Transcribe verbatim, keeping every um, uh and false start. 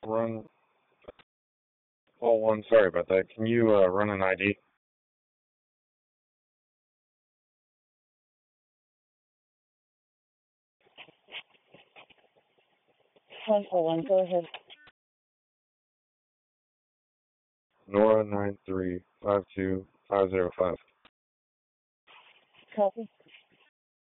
run, oh, one, sorry about that. Can you uh, run an I D? one four one, go ahead. Nora nine three five two five zero five. Copy.